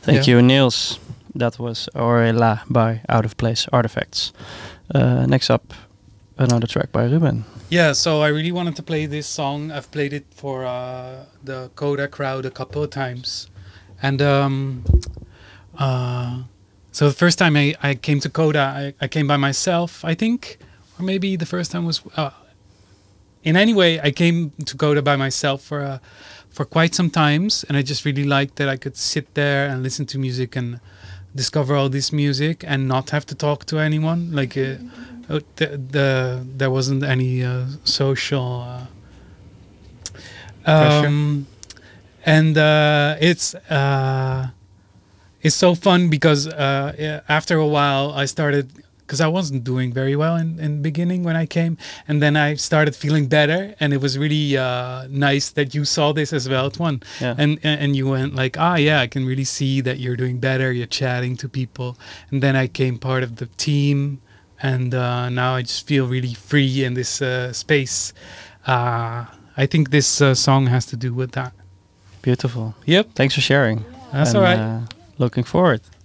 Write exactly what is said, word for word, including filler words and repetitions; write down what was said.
Thank Yeah. you, Niels. That was Orela by Out of Place Artifacts. Uh, next up, another track by Ruben. Yeah, so I really wanted to play this song. I've played it for uh, the Coda crowd a couple of times. And um, uh, so the first time I, I came to Coda, I, I came by myself, I think. Or maybe the first time was... Uh, in any way, I came to Coda by myself for uh, for quite some times. And I just really liked that I could sit there and listen to music and discover all this music and not have to talk to anyone. Like... Uh, Uh, the, the there wasn't any uh, social uh, um, and uh, it's uh, it's so fun because uh, yeah, after a while I started, because I wasn't doing very well in in the beginning when I came, and then I started feeling better, and it was really uh, nice that you saw this as well, Tuan. Yeah. and and you went like, ah yeah, I can really see that you're doing better, you're chatting to people, and then I came part of the team. And uh, now I just feel really free in this uh, space. Uh, I think this uh, song has to do with that. Beautiful. Yep. Thanks for sharing. That's and, all right. Uh, looking forward.